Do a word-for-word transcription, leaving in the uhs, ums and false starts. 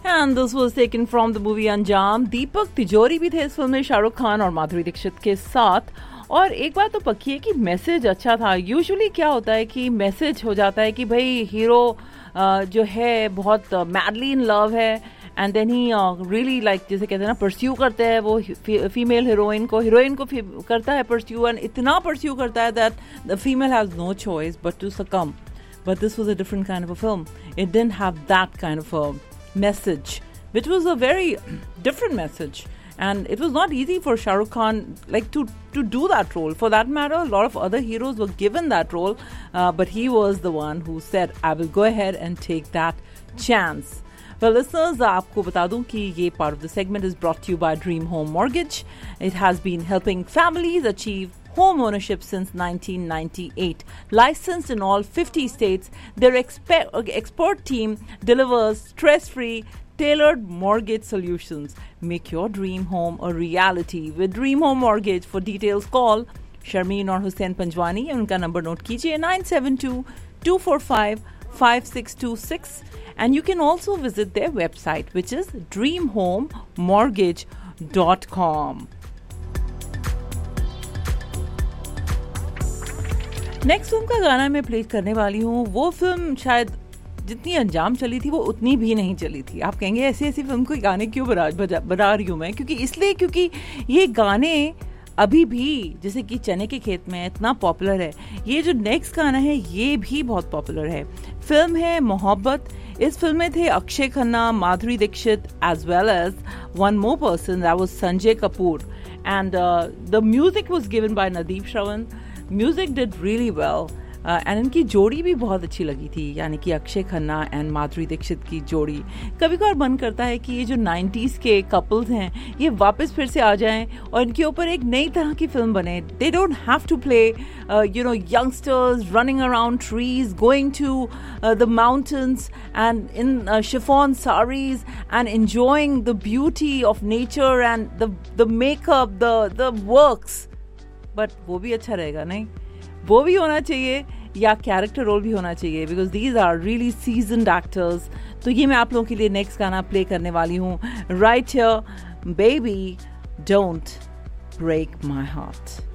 And this was taken from the movie अंजाम. दीपक तिजोरी भी थे इस फिल्म में शाहरुख खान और माधुरी दीक्षित के साथ. और एक बात तो पक्की है कि मैसेज अच्छा था. यूजुअली क्या होता है कि मैसेज हो जाता है कि भाई हीरो जो है बहुत मैडली इन लव है and then he really like जैसे कहते हैं ना परस्यू करते हैं वो फीमेल हीरोइन को हीरोइन को करता है परस्यू एंड इतना परस्यू करता है that the female has no choice but to सकम. But this was a different kind of a film. It didn't have that kind of a message, which was a very different message. And it was not easy for Shah Rukh Khan like to, to do that role. For that matter, a lot of other heroes were given that role, uh, but he was the one who said, I will go ahead and take that chance. Well, listeners, आपको बता दूं कि ये part of the segment is brought to you by Dream Home Mortgage. It has been helping families achieve home ownership since nineteen ninety-eight. Licensed in all fifty states, their expe- expert team delivers stress-free, tailored mortgage solutions. Make your dream home a reality with Dream Home Mortgage. For details, call Sharmeen or Hussain Panjwani. उनका number note कीजिए nine seven two, two four five, five six two six. And you can also visit their website, which is dream home mortgage dot com. Next film का गाना मैं play करने वाली हूँ. वो film शायद जितनी अंजाम चली थी वो उतनी भी नहीं चली थी. आप कहेंगे ऐसी ऐसी फिल्म को गाने क्यों बना बना रही हूँ मैं, क्योंकि इसलिए क्योंकि ये गाने अभी भी जैसे कि चने के खेत में इतना पॉपुलर है. ये जो नेक्स्ट गाना है ये भी बहुत पॉपुलर है. फिल्म है मोहब्बत. इस फिल्म में थे Akshay Khanna, Madhuri Dixit as well as one more person that was Sanjay Kapoor and the music was given by नदीप Shravan. Music did really well and इनकी जोड़ी भी बहुत अच्छी लगी थी, यानी कि अक्षय खन्ना एंड माधुरी दीक्षित की जोड़ी. कभी कभार मन करता है कि ये जो नाइंटीज़ के कपल्स हैं ये वापस फिर से आ जाएं और इनके ऊपर एक नई तरह की फिल्म बने. They don't have to play you know youngsters running around trees, going to the mountains and in chiffon saris and enjoying the beauty of nature and the the makeup, the the works. But वो भी अच्छा रहेगा नहीं, वो भी होना चाहिए या कैरेक्टर रोल भी होना चाहिए, because these are really seasoned actors. तो ये मैं आप लोगों के लिए नेक्स्ट गाना प्ले करने वाली हूँ. Right here, baby don't break my heart.